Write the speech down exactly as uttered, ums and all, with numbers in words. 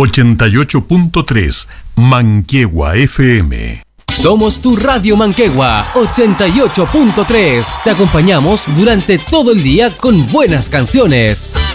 ochenta y ocho punto tres Manquegua F M. Somos tu Radio Manquegua ochenta y ocho punto tres. Te acompañamos durante todo el día con buenas canciones.